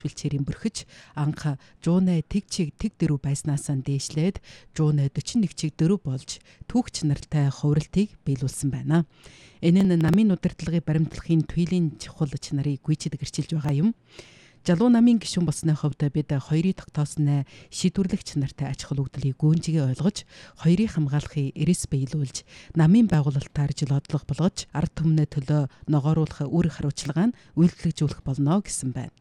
Билчээрийн бүрхэж анх 180 чиг тэг дөрөв байснаасаа дээшлээд 141 чиг дөрөв болж түүхч нартай хувиралтыг биелүүлсэн байна. Энэ нь намын удирдлагын баримтлахын туйлын чухал чанарыг гүйцэд гэрчилж байгаа юм. Жалуу намын гишүүн болсны хувьд бид хоёрыг тогтоосноо шийдвэрлэх чанартай аж холбогдлыг гүнзгий ойлгож, хоёрыг хамгаалахыг эрэс биелүүлж, намын байгуулалтаар жилодлох болгож, ард түмнээ төлөө ногооруулах үүрэг хариуцлага нь үйлдвэрлэгжүүлэх болно гэсэн байна.